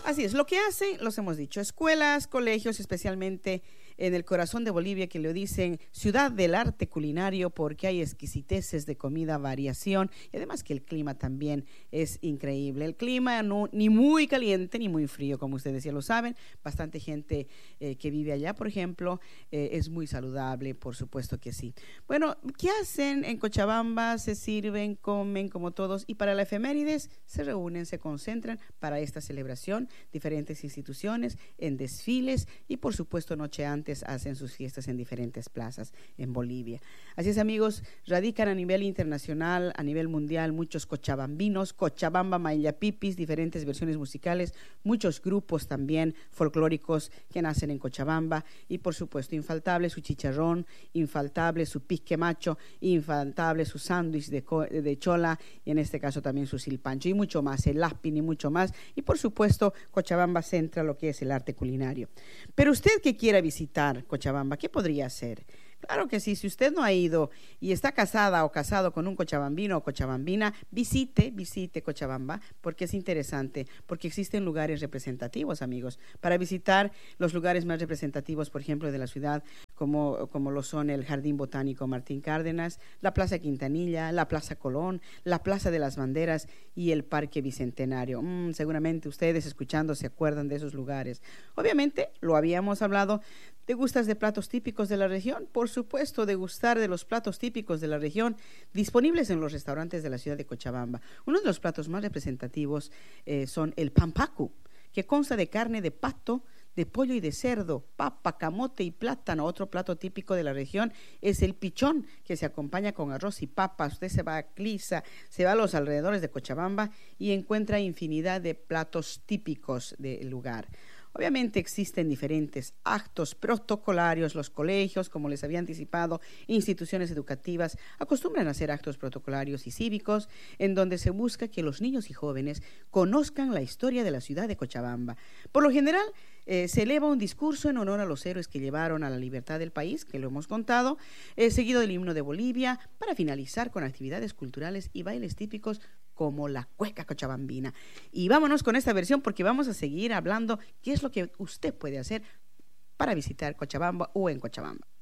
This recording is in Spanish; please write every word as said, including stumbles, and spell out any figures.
Así es, lo que hacen, los hemos dicho, escuelas, colegios, especialmente en el corazón de Bolivia, que le dicen ciudad del arte culinario, porque hay exquisiteces de comida, variación, y además que el clima también es increíble. El clima no, ni muy caliente ni muy frío, como ustedes ya lo saben. Bastante gente eh, que vive allá, por ejemplo, eh, es muy saludable, por supuesto que sí. Bueno, ¿qué hacen en Cochabamba? Se sirven, comen como todos, y para la efemérides se reúnen, se concentran para esta celebración, diferentes instituciones, en desfiles, y por supuesto noche antes hacen sus fiestas en diferentes plazas en Bolivia. Así es, amigos, radican a nivel internacional, a nivel mundial, muchos cochabambinos, Cochabamba, Mayllapipis, diferentes versiones musicales, muchos grupos también folclóricos que nacen en Cochabamba, y por supuesto, infaltable su chicharrón, infaltable su pisque macho, infaltable su sándwich de, de chola, y en este caso también su silpancho, y mucho más, el laspin y mucho más, y por supuesto, Cochabamba centra lo que es el arte culinario. Pero usted que quiera visitar Cochabamba, ¿qué podría hacer? Claro que sí, si usted no ha ido y está casada o casado con un cochabambino o cochabambina, visite, visite Cochabamba, porque es interesante, porque existen lugares representativos, amigos, para visitar los lugares más representativos, por ejemplo, de la ciudad, como, como lo son el Jardín Botánico Martín Cárdenas, la Plaza Quintanilla, la Plaza Colón, la Plaza de las Banderas y el Parque Bicentenario. Mm, seguramente ustedes escuchando se acuerdan de esos lugares. Obviamente, lo habíamos hablado. ¿Te gustas de platos típicos de la región? Por supuesto, degustar de los platos típicos de la región disponibles en los restaurantes de la ciudad de Cochabamba. Uno de los platos más representativos eh, son el pampacu, que consta de carne de pato, de pollo y de cerdo, papa, camote y plátano. Otro plato típico de la región es el pichón, que se acompaña con arroz y papas. Usted se va a Clisa, se va a los alrededores de Cochabamba y encuentra infinidad de platos típicos del lugar. Obviamente existen diferentes actos protocolarios. Los colegios, como les había anticipado, instituciones educativas, acostumbran a hacer actos protocolarios y cívicos en donde se busca que los niños y jóvenes conozcan la historia de la ciudad de Cochabamba. Por lo general, eh, se eleva un discurso en honor a los héroes que llevaron a la libertad del país, que lo hemos contado, eh, seguido del himno de Bolivia, para finalizar con actividades culturales y bailes típicos como la cueca cochabambina. Y vámonos con esta versión porque vamos a seguir hablando qué es lo que usted puede hacer para visitar Cochabamba o en Cochabamba.